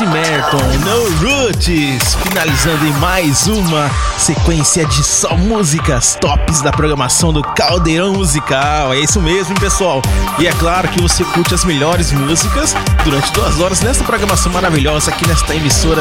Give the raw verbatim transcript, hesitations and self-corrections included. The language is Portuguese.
C. Merton, No Roots, finalizando em mais uma sequência de só músicas tops da programação do Caldeirão Musical. É isso mesmo, pessoal. E é claro que você curte as melhores músicas durante duas horas nessa programação maravilhosa aqui nesta emissora